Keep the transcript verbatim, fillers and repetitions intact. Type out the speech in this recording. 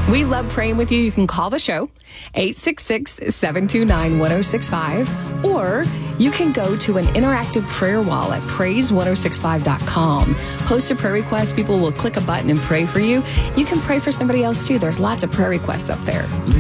We love praying with you. You can call the show, eight six six, seven two nine, one oh six five, or you can go to an interactive prayer wall at praise ten sixty-five dot com. Post a prayer request. People will click a button and pray for you. You can pray for somebody else, too. There's lots of prayer requests up there.